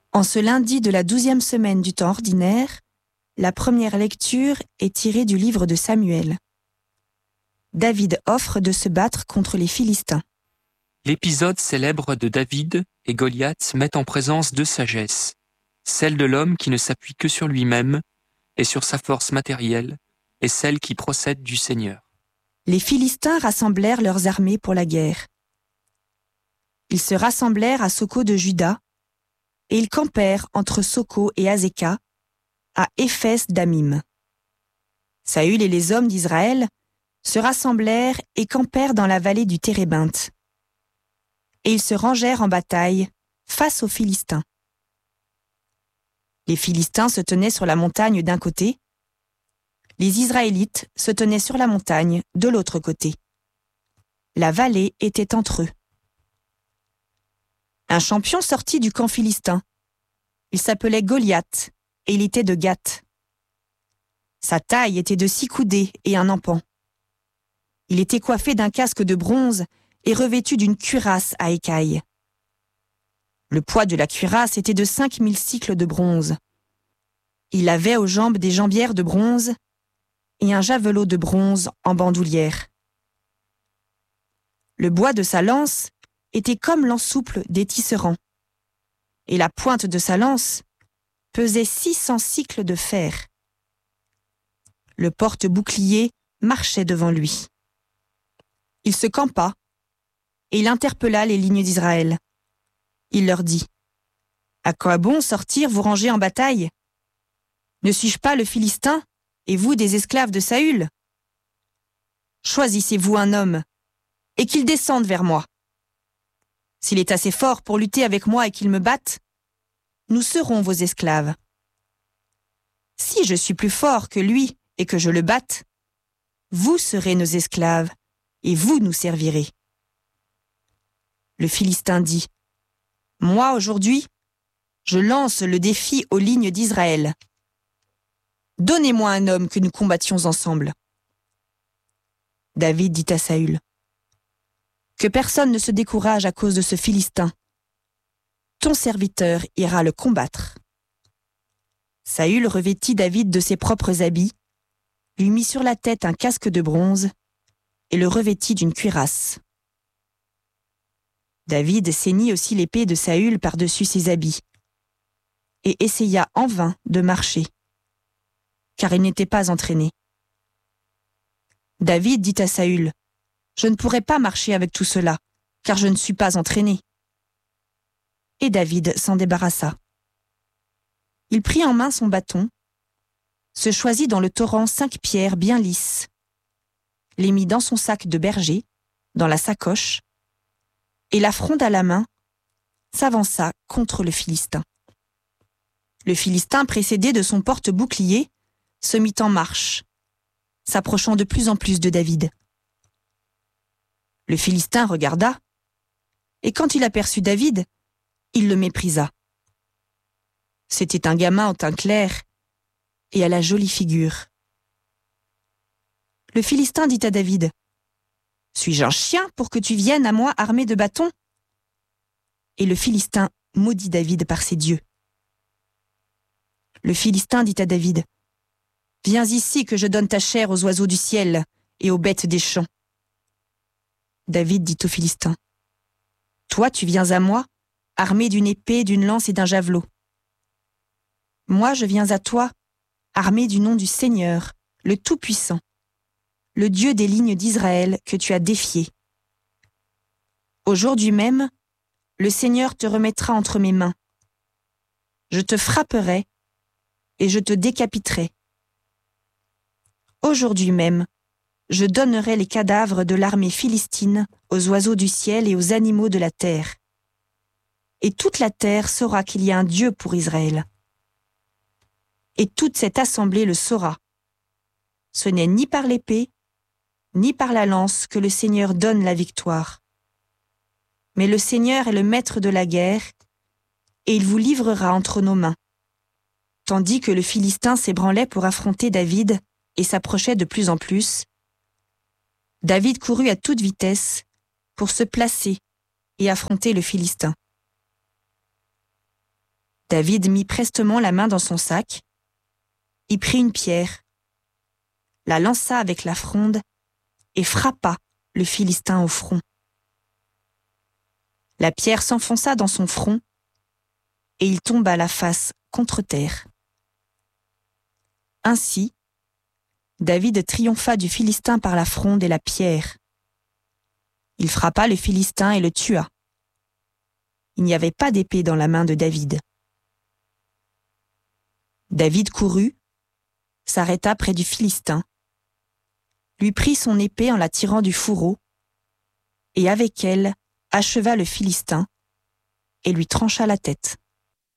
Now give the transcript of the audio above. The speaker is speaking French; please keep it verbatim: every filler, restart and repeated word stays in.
En ce lundi de la douzième semaine du temps ordinaire, la première lecture est tirée du livre de Samuel. David offre de se battre contre les Philistins. L'épisode célèbre de David et Goliath met en présence deux sagesses, celle de l'homme qui ne s'appuie que sur lui-même et sur sa force matérielle, et celle qui procède du Seigneur. Les Philistins rassemblèrent leurs armées pour la guerre. Ils se rassemblèrent à Soko de Juda, et ils campèrent entre Soko et Azéka, à Éphès d'Amim. Saül et les hommes d'Israël se rassemblèrent et campèrent dans la vallée du Térébinthe. Et ils se rangèrent en bataille face aux Philistins. Les Philistins se tenaient sur la montagne d'un côté, les Israélites se tenaient sur la montagne de l'autre côté. La vallée était entre eux. Un champion sortit du camp philistin. Il s'appelait Goliath, et il était de Gath. Sa taille était de six coudées et un empan. Il était coiffé d'un casque de bronze et revêtu d'une cuirasse à écailles. Le poids de la cuirasse était de cinq mille cycles de bronze. Il avait aux jambes des jambières de bronze et un javelot de bronze en bandoulière. Le bois de sa lance était comme l'ensouple des tisserands, et la pointe de sa lance pesait six cents cycles de fer. Le porte-bouclier marchait devant lui. Il se campa, et il interpella les lignes d'Israël. Il leur dit : « À quoi bon sortir vous ranger en bataille ? Ne suis-je pas le Philistin, et vous des esclaves de Saül ? Choisissez-vous un homme, et qu'il descende vers moi. S'il est assez fort pour lutter avec moi et qu'il me batte, nous serons vos esclaves. Si je suis plus fort que lui et que je le batte, vous serez nos esclaves, et vous nous servirez. » Le Philistin dit : « Moi, aujourd'hui, je lance le défi aux lignes d'Israël. Donnez-moi un homme que nous combattions ensemble. » David dit à Saül : « Que personne ne se décourage à cause de ce Philistin. Ton serviteur ira le combattre. » Saül revêtit David de ses propres habits, lui mit sur la tête un casque de bronze et le revêtit d'une cuirasse. David ceignit aussi l'épée de Saül par-dessus ses habits et essaya en vain de marcher, car il n'était pas entraîné. David dit à Saül : « Je ne pourrai pas marcher avec tout cela, car je ne suis pas entraîné. » Et David s'en débarrassa. Il prit en main son bâton, se choisit dans le torrent cinq pierres bien lisses, les mit dans son sac de berger, dans la sacoche, et la fronde à la main, s'avança contre le Philistin. Le Philistin, précédé de son porte-bouclier, se mit en marche, s'approchant de plus en plus de David. Le Philistin regarda, et quand il aperçut David, il le méprisa. C'était un gamin au teint clair et à la jolie figure. Le Philistin dit à David : « Suis-je un chien pour que tu viennes à moi armé de bâtons ? » Et le Philistin maudit David par ses dieux. Le Philistin dit à David : « Viens ici que je donne ta chair aux oiseaux du ciel et aux bêtes des champs. » David dit au Philistin : « Toi, tu viens à moi, armé d'une épée, d'une lance et d'un javelot. Moi, je viens à toi, armé du nom du Seigneur, le Tout-Puissant, le Dieu des lignes d'Israël que tu as défié. Aujourd'hui même, le Seigneur te remettra entre mes mains. Je te frapperai et je te décapiterai. Aujourd'hui même, je donnerai les cadavres de l'armée philistine aux oiseaux du ciel et aux animaux de la terre. Et toute la terre saura qu'il y a un Dieu pour Israël. Et toute cette assemblée le saura. Ce n'est ni par l'épée, ni par la lance que le Seigneur donne la victoire. Mais le Seigneur est le maître de la guerre, et il vous livrera entre nos mains. » Tandis que le Philistin s'ébranlait pour affronter David et s'approchait de plus en plus, David courut à toute vitesse pour se placer et affronter le Philistin. David mit prestement la main dans son sac, y prit une pierre, la lança avec la fronde et frappa le Philistin au front. La pierre s'enfonça dans son front et il tomba la face contre terre. Ainsi, David triompha du Philistin par la fronde et la pierre. Il frappa le Philistin et le tua. Il n'y avait pas d'épée dans la main de David. David courut, s'arrêta près du Philistin, lui prit son épée en la tirant du fourreau, et avec elle acheva le Philistin et lui trancha la tête.